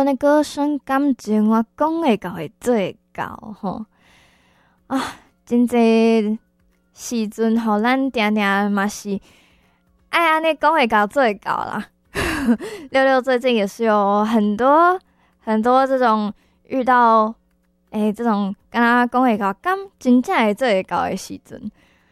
阮的歌声感情，我讲会到会做会到吼啊！真济时阵，互咱定定嘛是爱安尼讲会到做会到啦。六六最近也是有很多这种遇到这种跟他讲会到，敢真正会做会到的时阵。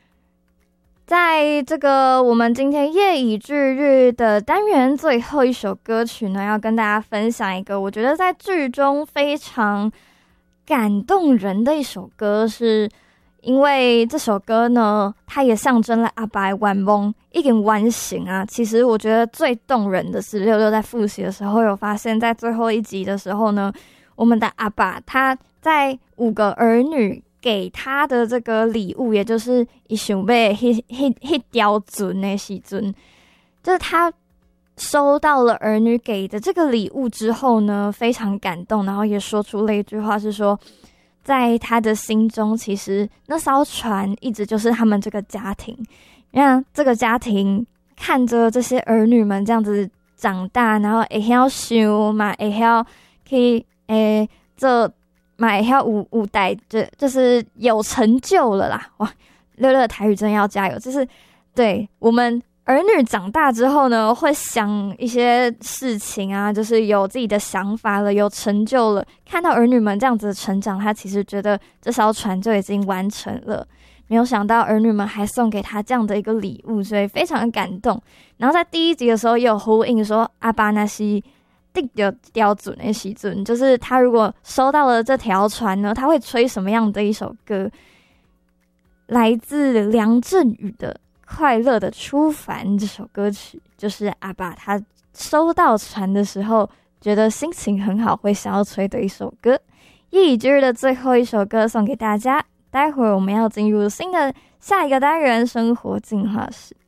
在这个我们今天夜以继日的单元最后一首歌曲呢，要跟大家分享一个我觉得在剧中非常感动人的一首歌，是因为这首歌呢，它也象征了阿爸的圆梦已经完成啊。其实我觉得最动人的是六六在复习的时候有发现，在最后一集的时候呢，我们的阿爸他在5个儿女给他的这个礼物，也就是他想要那标准的时阵，就是他收到了儿女给的这个礼物之后呢，非常感动，然后也说出了一句话，是说在他的心中，其实那艘船一直就是他们这个家庭，让这个家庭看着这些儿女们这样子长大，然后会晓想嘛，会晓去做嘛，会晓有代，就是有成就了啦！哇，六六的台语真的要加油！就是对我们儿女长大之后呢，会想一些事情啊，就是有自己的想法了，有成就了。看到儿女们这样子的成长，他其实觉得这艘船就已经完成了。没有想到儿女们还送给他这样的一个礼物，所以非常感动。然后在第1集的时候也有呼应说，阿爸那是定的标准的时阵，就是他如果收到了这条船呢，他会吹什么样的一首歌？来自梁振宇的《快乐的出帆》这首歌曲，就是阿爸他收到船的时候觉得心情很好，会想要吹的一首歌。夜以继日的最后一首歌送给大家，待会儿我们要进入新的下一个单元——生活进化史。